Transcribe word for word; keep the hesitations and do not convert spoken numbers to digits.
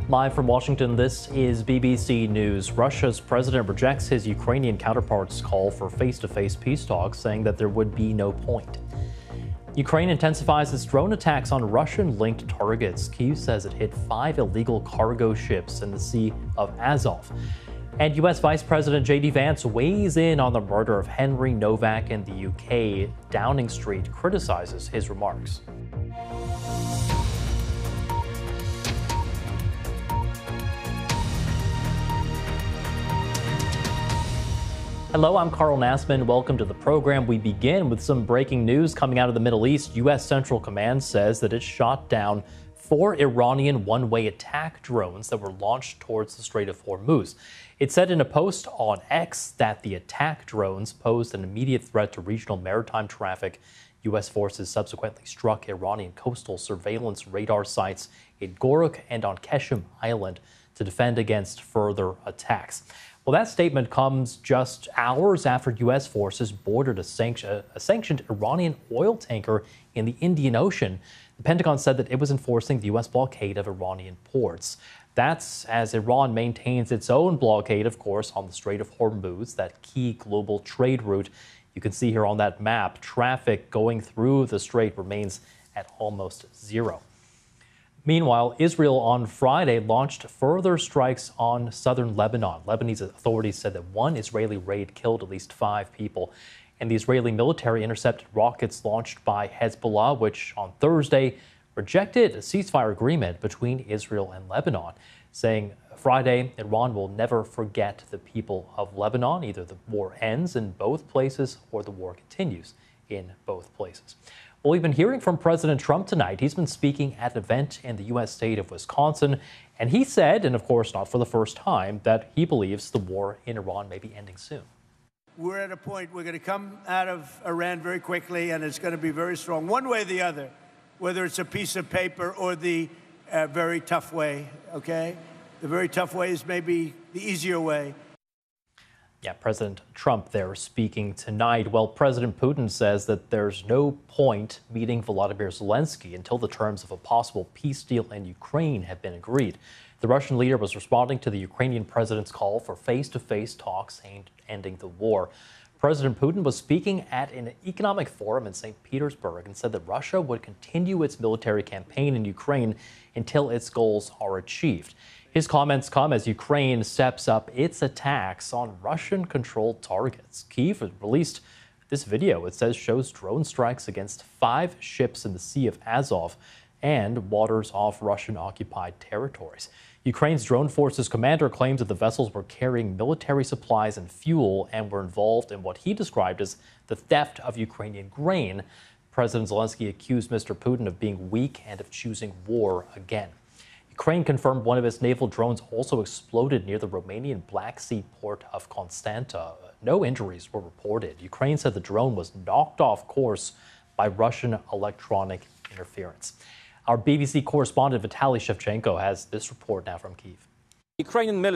Live from Washington, this is B B C News. Russia's president rejects his Ukrainian counterpart's call for face-to-face peace talks, saying that there would be no point. Ukraine intensifies its drone attacks on Russian-linked targets. Kyiv says it hit five illegal cargo ships in the Sea of Azov. And U S Vice President J D Vance weighs in on the murder of Henry Novak in the U K. Downing Street criticizes his remarks. Hello, I'm Carl Nassman. Welcome to the program. We begin with some breaking news coming out of the Middle East. U S Central Command says that it shot down four Iranian one-way attack drones that were launched towards the Strait of Hormuz. It said in a post on X that the attack drones posed an immediate threat to regional maritime traffic. U S forces subsequently struck Iranian coastal surveillance radar sites in Goruk and on Keshem Island to defend against further attacks. Well, that statement comes just hours after U S forces boarded a, sanction, a sanctioned Iranian oil tanker in the Indian Ocean. The Pentagon said that it was enforcing the U S blockade of Iranian ports. That's as Iran maintains its own blockade, of course, on the Strait of Hormuz, that key global trade route. You can see here on that map, traffic going through the strait remains at almost zero. Meanwhile, Israel on Friday launched further strikes on southern Lebanon. Lebanese authorities said that one Israeli raid killed at least five people. And the Israeli military intercepted rockets launched by Hezbollah, which on Thursday rejected a ceasefire agreement between Israel and Lebanon, saying Friday, Iran will never forget the people of Lebanon. Either the war ends in both places or the war continues in both places. Well, we've been hearing from President Trump tonight. He's been speaking at an event in the U S state of Wisconsin, and he said, and of course not for the first time, that he believes the war in Iran may be ending soon. We're at a point we're going to come out of Iran very quickly, and it's going to be very strong, one way or the other, whether it's a piece of paper or the uh, very tough way, okay? The very tough way is maybe the easier way. Yeah, President Trump there speaking tonight. Well, President Putin says that there's no point meeting Volodymyr Zelensky until the terms of a possible peace deal in Ukraine have been agreed. The Russian leader was responding to the Ukrainian president's call for face-to-face talks aimed at ending the war. President Putin was speaking at an economic forum in Saint Petersburg and said that Russia would continue its military campaign in Ukraine until its goals are achieved. His comments come as Ukraine steps up its attacks on Russian-controlled targets. Kyiv released this video. It says shows drone strikes against five ships in the Sea of Azov and waters off Russian-occupied territories. Ukraine's drone forces commander claims that the vessels were carrying military supplies and fuel and were involved in what he described as the theft of Ukrainian grain. President Zelensky accused Mister Putin of being weak and of choosing war again. Ukraine confirmed one of its naval drones also exploded near the Romanian Black Sea port of Constanta. No injuries were reported. Ukraine said the drone was knocked off course by Russian electronic interference. Our B B C correspondent Vitaly Shevchenko has this report now from Kyiv. Ukrainian military